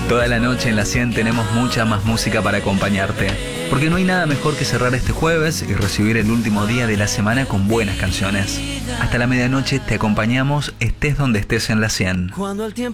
Toda la noche en la 100 tenemos mucha más música para acompañarte, porque no hay nada mejor que cerrar este jueves y recibir el último día de la semana con buenas canciones. Hasta la medianoche te acompañamos, estés donde estés en la 100. Cuando el tiempo